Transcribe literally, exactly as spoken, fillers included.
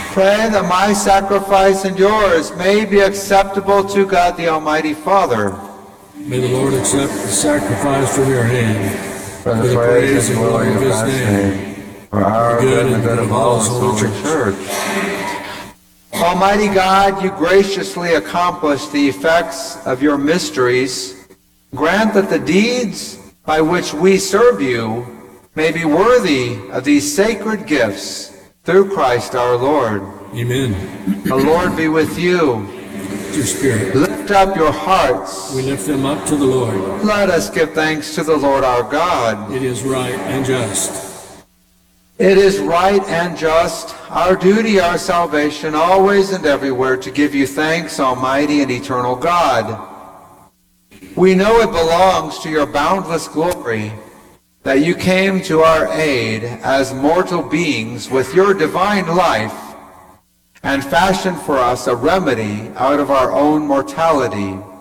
Pray that my sacrifice and yours may be acceptable to God the Almighty Father. May the Lord accept the sacrifice from your hand For the praise and glory of God's name, for our good and the good of all His holy church. Almighty God, you graciously accomplish the effects of your mysteries. Grant that the deeds by which we serve you may be worthy of these sacred gifts through Christ our Lord. Amen. The Lord be with you. Your spirit. Lift up your hearts. We lift them up to the Lord. Let us give thanks to the Lord our God. It is right and just. It is right and just, our duty, our salvation, always and everywhere to give you thanks, Almighty and eternal God. We know it belongs to your boundless glory that you came to our aid as mortal beings with your divine life and fashioned for us a remedy out of our own mortality.